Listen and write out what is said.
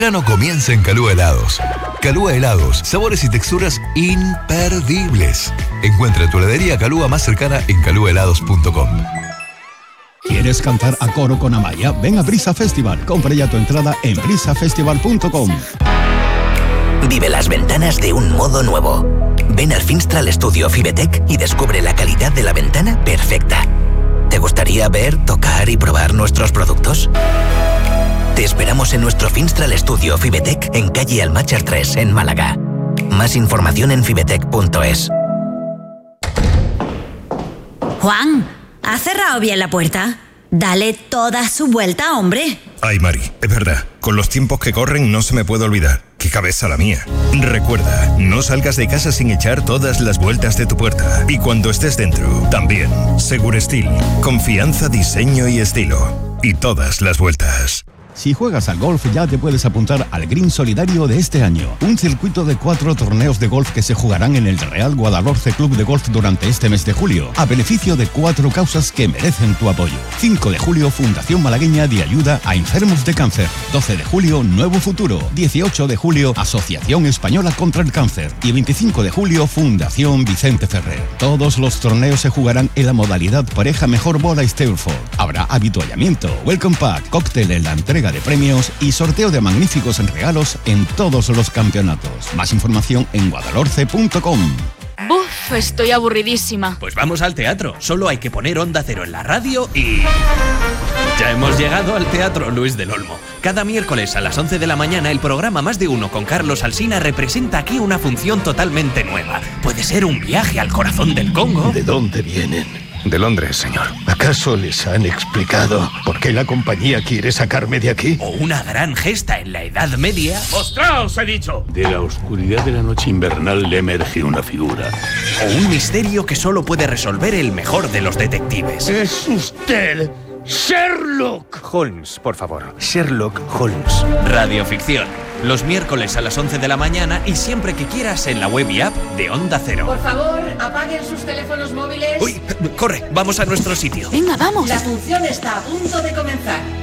verano comienza en Calúa Helados. Calúa Helados, sabores y texturas imperdibles. Encuentra tu heladería Calúa más cercana en calúahelados.com. ¿Quieres cantar a coro con Amaya? Ven a Brisa Festival. Compra ya tu entrada en brisafestival.com. Vive las ventanas de un modo nuevo. Ven al Finstral Studio Fibetec y descubre la calidad de la ventana perfecta. ¿Te gustaría ver, tocar y probar nuestros productos? Te esperamos en nuestro Finstral Studio Fibetec en calle Almácher 3, en Málaga. Más información en fibetec.es. Juan, ¿has cerrado bien la puerta? Dale toda su vuelta, hombre. Ay, Mari, es verdad. Con los tiempos que corren no se me puede olvidar. ¡Qué cabeza la mía! Recuerda, no salgas de casa sin echar todas las vueltas de tu puerta. Y cuando estés dentro, también. Segurestil. Confianza, diseño y estilo. Y todas las vueltas. Si juegas al golf, ya te puedes apuntar al Green Solidario de este año. Un circuito de 4 torneos de golf que se jugarán en el Real Guadalhorce Club de Golf durante este mes de julio, a beneficio de 4 causas que merecen tu apoyo. 5 de julio, Fundación Malagueña de Ayuda a Enfermos de Cáncer. 12 de julio, Nuevo Futuro. 18 de julio, Asociación Española contra el Cáncer. Y 25 de julio, Fundación Vicente Ferrer. Todos los torneos se jugarán en la modalidad pareja mejor bola Stableford. Habrá habituallamiento, welcome pack, cóctel en la entrega de premios y sorteo de magníficos regalos en todos los campeonatos. Más información en guadalhorce.com. ¡Buf! Estoy aburridísima. Pues vamos al teatro. Solo hay que poner Onda Cero en la radio y... Ya hemos llegado al Teatro Luis del Olmo. Cada miércoles a las 11 de la mañana el programa Más de Uno con Carlos Alsina representa aquí una función totalmente nueva. Puede ser un viaje al corazón del Congo. ¿De dónde vienen? De Londres, señor. ¿Acaso les han explicado por qué la compañía quiere sacarme de aquí? O una gran gesta en la Edad Media. ¡Mostraos, he dicho! De la oscuridad de la noche invernal le emerge una figura. O un misterio que solo puede resolver el mejor de los detectives. ¡Es usted Sherlock Holmes, por favor. Sherlock Holmes. Radioficción. Los miércoles a las 11 de la mañana y siempre que quieras en la web y app de Onda Cero. Por favor, apaguen sus teléfonos móviles. ¡Uy! Corre, vamos a nuestro sitio. Venga, vamos. La función está a punto de comenzar.